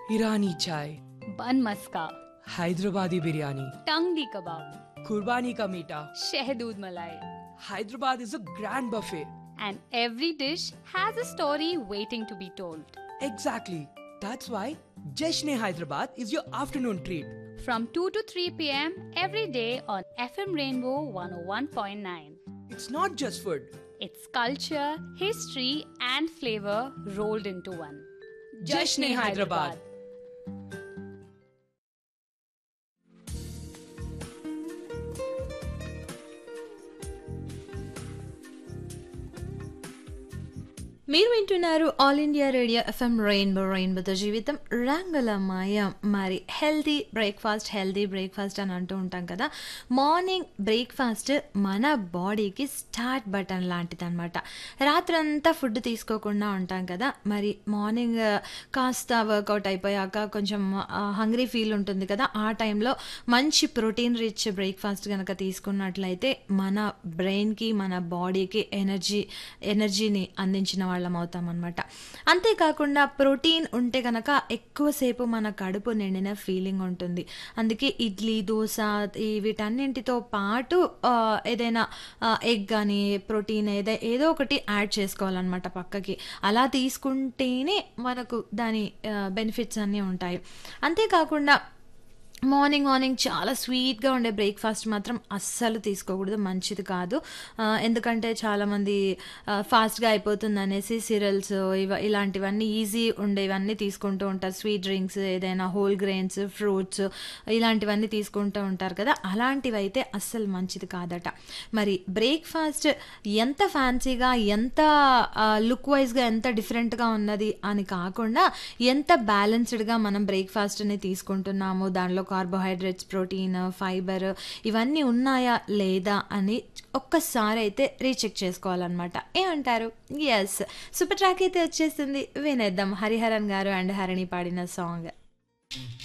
ईरानी चाय, बन मस्का, हैदराबादी बिरयानी, टंगडी कबाब, कुर्बानी का मीठा. शहदूद मलाई. Hyderabad is a grand buffet. And every dish has a story waiting to be told. Exactly. That's why Jashne Hyderabad is your afternoon treat. From 2 to 3 p.m. every day on FM Rainbow 101.9. It's not just food. It's culture, history, and flavor rolled into one. Jashne Hyderabad. మీరు వింటున్నారు all India radio FM రెయిన్బోతో జీవితం రంగులమయం. మరి healthy breakfast అని అంటూ ఉంటాం కదా. మార్నింగ్ బ్రేక్ఫాస్ట్ మన బాడీకి స్టార్ట్ బటన్ లాంటిది అనమాట. రాత్రంతా ఫుడ్ తీసుకోకుండా ఉంటాం కదా. మరి మార్నింగ్ కాస్త వర్కౌట్ అయిపోయాక కొంచెం హంగ్రీ ఫీల్ ఉంటుంది కదా. ఆ టైంలో మంచి ప్రోటీన్ రిచ్ బ్రేక్ఫాస్ట్ కనుక తీసుకున్నట్లయితే మన బ్రెయిన్కి మన బాడీకి ఎనర్జీని అందించిన వాళ్ళం అవుతాం అనమాట. అంతేకాకుండా ప్రోటీన్ ఉంటే కనుక ఎక్కువసేపు మన కడుపు నిండిన ఫీలింగ్ ఉంటుంది. అందుకే ఇడ్లీ, దోశ వీటన్నింటితో పాటు ఏదైనా ఎగ్ కానీ ప్రోటీన్ ఏదో ఒకటి యాడ్ చేసుకోవాలన్నమాట పక్కకి. అలా తీసుకుంటేనే మనకు దాని బెనిఫిట్స్ అన్నీ ఉంటాయి. అంతేకాకుండా మార్నింగ్ చాలా స్వీట్గా ఉండే బ్రేక్ఫాస్ట్ మాత్రం అస్సలు తీసుకోకూడదు, మంచిది కాదు. ఎందుకంటే చాలామంది ఫాస్ట్గా అయిపోతుంది అనేసి సిరల్స్ ఇలాంటివన్నీ ఈజీ ఉండేవన్నీ తీసుకుంటూ ఉంటారు. స్వీట్ డ్రింక్స్, ఏదైనా హోల్ గ్రెయిన్స్, ఫ్రూట్స్ ఇలాంటివన్నీ తీసుకుంటూ ఉంటారు కదా. అలాంటివి అయితే అస్సలు మంచిది కాదట. మరి బ్రేక్ఫాస్ట్ ఎంత ఫ్యాన్సీగా, ఎంత లుక్ వైజ్గా ఎంత డిఫరెంట్గా ఉన్నది అని కాకుండా ఎంత బ్యాలెన్స్డ్గా మనం బ్రేక్ఫాస్ట్ని తీసుకుంటున్నాము, దానిలో కార్బోహైడ్రేట్స్, ప్రోటీన్, ఫైబర్ ఇవన్నీ ఉన్నాయా లేదా అని ఒక్కసారి అయితే రీచెక్ చేసుకోవాలన్నమాట. ఏమంటారు? ఎస్, సూపర్ ట్రాక్ అయితే వచ్చేస్తుంది, వినేద్దాం. హరిహరన్ గారు అండ్ హరిణి పాడిన సాంగ్.